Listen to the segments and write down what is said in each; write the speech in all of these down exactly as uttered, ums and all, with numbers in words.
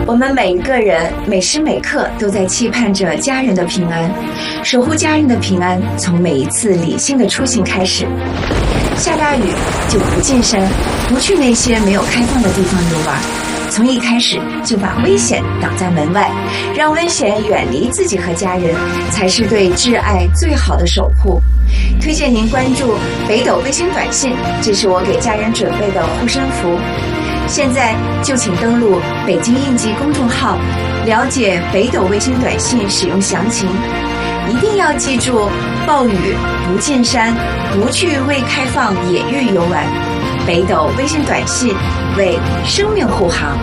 我们每一个人每时每刻都在期盼着家人的平安，守护家人的平安，从每一次理性的出行开始。下大雨就不进山，不去那些没有开放的地方游玩，从一开始就把危险挡在门外，让危险远离自己和家人，才是对挚爱最好的守护。推荐您关注北斗卫星短信，这是我给家人准备的护身符。现在就请登录北京应急公众号，了解北斗卫星短信使用详情。一定要记住，暴雨不进山，不去未开放野域游玩。北斗微信短信为生命护航。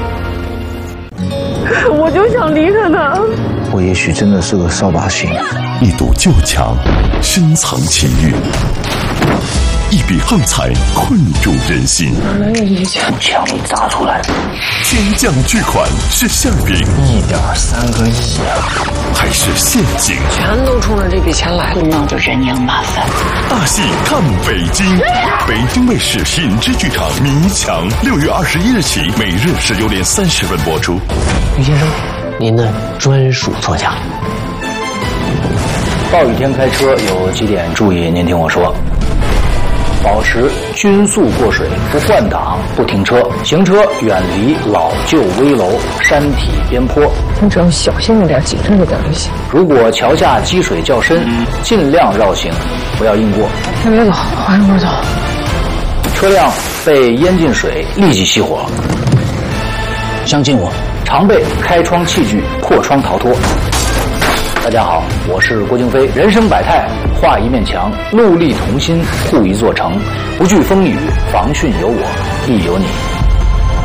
我就想离开他。 我也许真的是个扫把星。 一堵旧墙，深藏情欲；一笔横财，困住人心。 哪来的这些钱？ 墙里砸出来的。 天降巨款是馅饼， 一点三个亿啊！ 还是陷阱？ 全都冲着这笔钱来， 闹着人仰马翻。 大戏看北京，北京卫视品质剧场《迷墙》，六月二十一日起，每日十九点三十分播出。 于先生，您的专属座驾。暴雨天开车有几点注意，您听我说。保持均速过水，不换挡，不停车，行车远离老旧危楼、山体边坡。 你只要小心一点，谨慎一点就行。 如果桥下积水较深，尽量绕行，不要硬过。 先别走，缓一会儿走。 车辆被淹进水，立即熄火。相信我，常备开窗器具，破窗逃脱。大家好，我是郭京飞。人生百态，画一面墙，戮力同心，护一座城。不惧风雨，防汛有我，亦有你。